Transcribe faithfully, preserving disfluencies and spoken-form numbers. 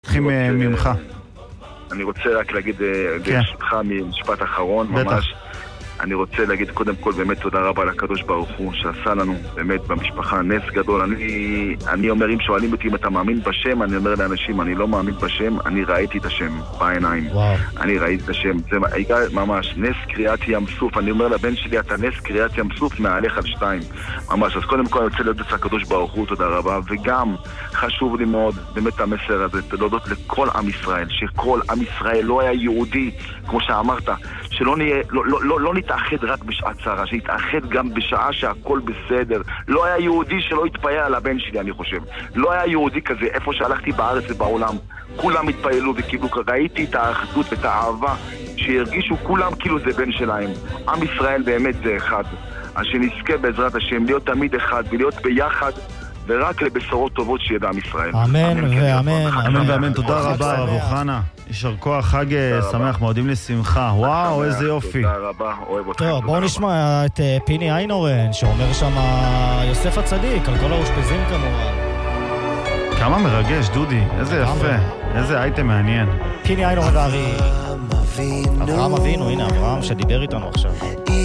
צריכים ממך. אני רוצה רק להגיד, ברשותך, משפט אחרון, ממש. אני רוצה להגיד קודם כל באמת תודה רבה לקדוש ברוך הוא שעשה לנו באמת במשפחה נס גדול. אני, אני אומר, אם שואלים אותי אם אתה מאמין בשם, אני אומר לאנשים, אני לא מאמין בשם, אני ראיתי את השם בעיניים. וואו. אני ראיתי את השם, זה ממש נס קריאת ים סוף. אני אומר לבן שלי, אתה נס קריאת ים סוף מהלך על שתיים. ממש, אז קודם כל אני רוצה להודות לקדוש ברוך הוא, תודה רבה. וגם חשוב לי מאוד באמת המסר הזה, להודות לכל עם ישראל, שכל עם ישראל לא היה יהודי, כמו שאמרת, שלא נהיה, לא, לא, לא, לא נתאחד רק בשעת צרה, שנתאחד גם בשעה שהכל בסדר. לא היה יהודי שלא התפעל על הבן שלי, אני חושב. לא היה יהודי כזה, איפה שהלכתי בארץ ובעולם, כולם התפעלו וקיבלו, ראיתי את האחדות ואת האהבה, שהרגישו כולם כאילו זה בן שלהם. עם ישראל באמת זה אחד. אז שנזכה בעזרת השם להיות תמיד אחד ולהיות ביחד, ורק לבשורות טובות שידע עם ישראל. אמן ואמן. אמן ואמן, תודה רבה רב אוחנה. יישר כוח, חג שמח, מועדים לשמחה. וואו, איזה יופי. תודה רבה, אוהב אותך. טוב, בואו נשמע את פיני איינורן, שאומר שם יוסף הצדיק, על כל האושפזים כמובן. כמה מרגש, דודי, איזה יפה, איזה אייטם מעניין. פיני איינורן וארי. אברהם אבינו, הנה אברהם שדיבר איתנו עכשיו.